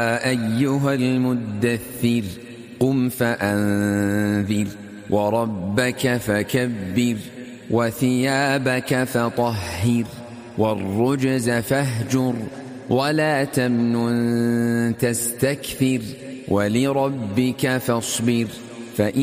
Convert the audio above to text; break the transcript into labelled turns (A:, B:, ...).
A: أيها المدثر قم فأنذر وربك فكبر وثيابك فطهر والرجز فاهجر ولا تمنن تستكثر ولربك فاصبر